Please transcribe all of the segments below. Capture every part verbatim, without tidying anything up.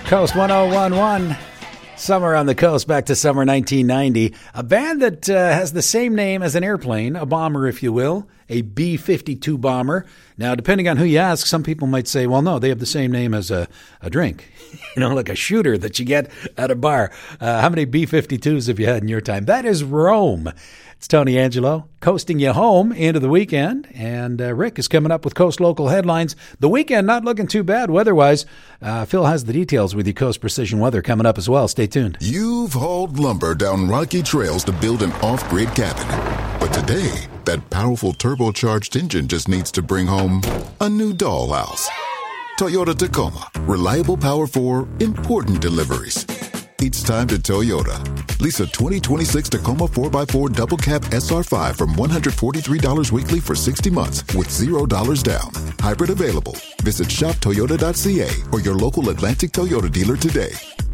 Coast one oh one one. Summer on the Coast, back to summer nineteen ninety. A band that uh, has the same name as an airplane, a bomber, if you will, a B fifty-two bomber. Now, depending on who you ask, some people might say, well, no, they have the same name as a, a drink, you know, like a shooter that you get at a bar. Uh, how many B fifty-twos have you had in your time? That is Rome. It's Tony Angelo, coasting you home into the weekend, and uh, Rick is coming up with Coast Local headlines. The weekend not looking too bad weather-wise. Uh, Phil has the details with you. Coast Precision Weather coming up as well. Stay tuned. You've hauled lumber down rocky trails to build an off-grid cabin. But today, that powerful turbocharged engine just needs to bring home a new dollhouse. Toyota Tacoma. Reliable power for important deliveries. It's time to Toyota. Lease a twenty twenty-six Tacoma four by four Double Cab S R five from one hundred forty-three dollars weekly for sixty months with zero dollars down. Hybrid available. Visit shop toyota dot c a or your local Atlantic Toyota dealer today.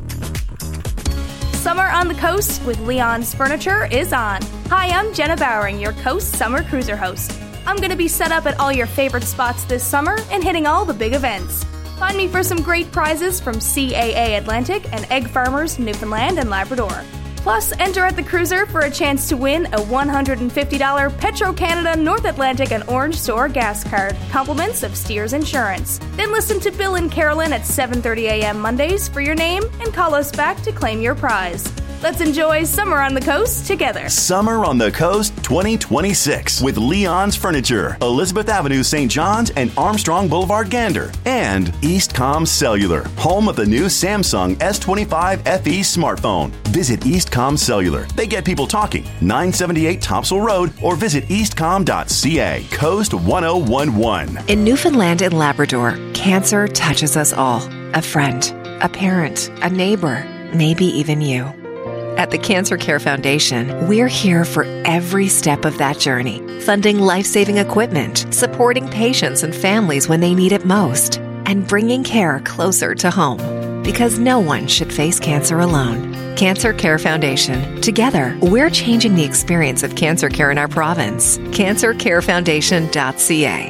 Summer on the Coast with Leon's Furniture is on. Hi, I'm Jenna Bowering, your Coast Summer Cruiser host. I'm going to be set up at all your favorite spots this summer and hitting all the big events. Find me for some great prizes from C A A Atlantic and Egg Farmers, Newfoundland and Labrador. Plus, enter at the cruiser for a chance to win a one hundred fifty dollars Petro-Canada North Atlantic and Orange Store gas card, compliments of Steers Insurance. Then listen to Bill and Carolyn at seven thirty a.m. Mondays for your name and call us back to claim your prize. Let's enjoy Summer on the Coast together. Summer on the Coast twenty twenty-six with Leon's Furniture, Elizabeth Avenue, Saint John's, and Armstrong Boulevard, Gander. And Eastcom Cellular, home of the new Samsung S twenty-five F E smartphone. Visit Eastcom Cellular. They get people talking. nine seventy-eight Topsail Road or visit eastcom dot c a. Coast one oh one one. In Newfoundland and Labrador, cancer touches us all. A friend, a parent, a neighbor, maybe even you. At the Cancer Care Foundation, we're here for every step of that journey, funding life-saving equipment, supporting patients and families when they need it most, and bringing care closer to home. Because no one should face cancer alone. Cancer Care Foundation. Together, we're changing the experience of cancer care in our province. cancer care foundation dot c a.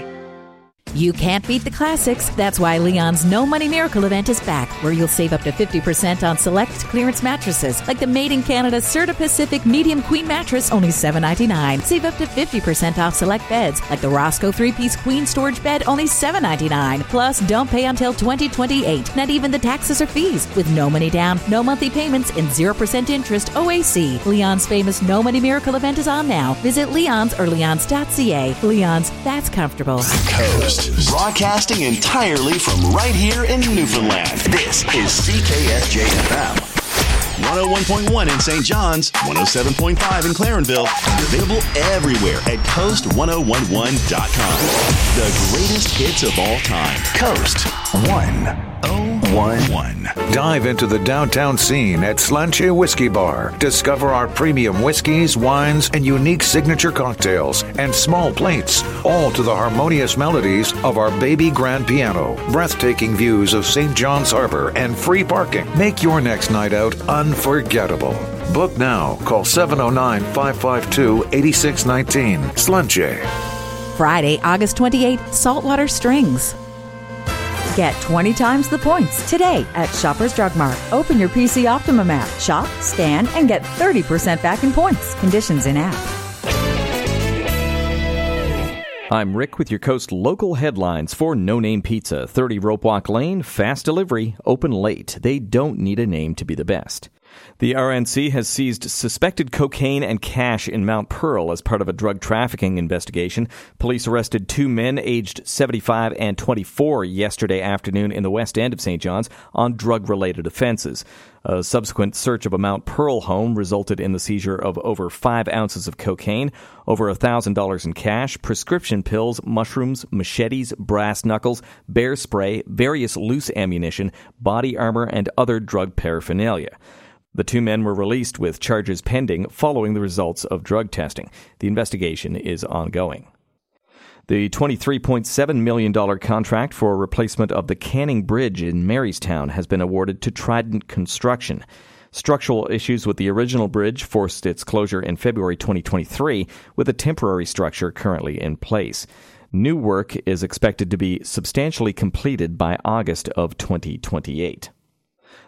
You can't beat the classics. That's why Leon's No Money Miracle event is back, where you'll save up to fifty percent on select clearance mattresses, like the Made in Canada Serta Pacific Medium Queen Mattress, only seven ninety-nine. Save up to fifty percent off select beds, like the Roscoe three-piece Queen Storage Bed, only seven ninety-nine. Plus, don't pay until twenty twenty-eight. Not even the taxes or fees, with no money down, no monthly payments, and zero percent interest O A C. Leon's famous No Money Miracle event is on now. Visit Leon's or leons dot c a. Leon's, that's comfortable. Coast. Broadcasting entirely from right here in Newfoundland. This is C K S J F M. one oh one point one in Saint John's, one oh seven point five in Clarenville, and available everywhere at coast one oh one one dot com. The greatest hits of all time. Coast one oh one one. Dive into the downtown scene at Slanche Whiskey Bar. Discover our premium whiskeys, wines, and unique signature cocktails and small plates, all to the harmonious melodies of our baby grand piano. Breathtaking views of Saint John's Harbor and free parking make your next night out unforgettable. Book now. Call seven oh nine, five five two, eight six one nine. Slanche. Friday, August twenty-eighth, Saltwater Strings. Get twenty times the points today at Shoppers Drug Mart. Open your P C Optimum app, shop, scan, and get thirty percent back in points. Conditions in app. I'm Rick with your Coast Local headlines for No Name Pizza. thirty Rope Walk Lane, fast delivery, open late. They don't need a name to be the best. The R N C has seized suspected cocaine and cash in Mount Pearl as part of a drug trafficking investigation. Police arrested two men aged seventy-five and twenty-four yesterday afternoon in the west end of Saint John's on drug-related offenses. A subsequent search of a Mount Pearl home resulted in the seizure of over five ounces of cocaine, over one thousand dollars in cash, prescription pills, mushrooms, machetes, brass knuckles, bear spray, various loose ammunition, body armor, and other drug paraphernalia. The two men were released with charges pending following the results of drug testing. The investigation is ongoing. The twenty-three point seven million dollars contract for replacement of the Canning Bridge in Marystown has been awarded to Trident Construction. Structural issues with the original bridge forced its closure in February twenty twenty-three, with a temporary structure currently in place. New work is expected to be substantially completed by August of twenty twenty-eight.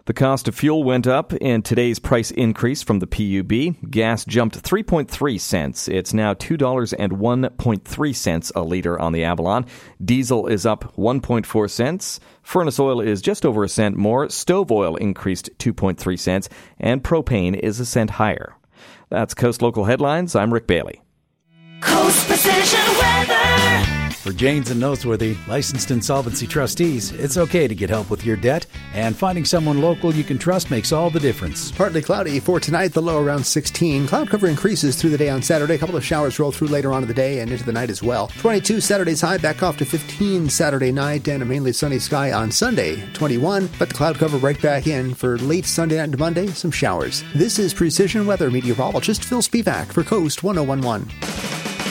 The cost of fuel went up in today's price increase from the P U B. Gas jumped three point three cents. It's now two dollars and one point three cents a liter on the Avalon. Diesel is up one point four cents. Furnace oil is just over a cent more. Stove oil increased two point three cents. And propane is a cent higher. That's Coast Local Headlines. I'm Rick Bailey. Coast Precision Weather. For Janes and Noseworthy, licensed insolvency trustees, it's okay to get help with your debt, and finding someone local you can trust makes all the difference. Partly cloudy for tonight, the low around sixteen. Cloud cover increases through the day on Saturday. A couple of showers roll through later on in the day and into the night as well. twenty-two Saturday's high, back off to fifteen Saturday night, and a mainly sunny sky on Sunday, twenty-one. But the cloud cover right back in for late Sunday night into Monday, some showers. This is Precision Weather meteorologist Phil Spivak for Coast ten eleven.